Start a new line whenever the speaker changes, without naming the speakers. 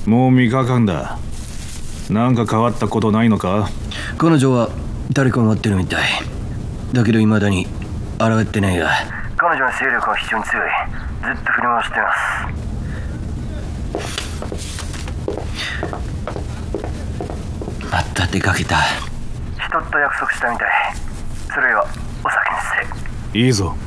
もう3日間だ。なんか変わったことないのか？
彼女は誰かを待ってるみたいだけど未だに抗ってないが、彼女の勢力は非常に強い。ずっと振り回してます。また出かけた。人と約束したみたい。それはお先にして。
いいぞ。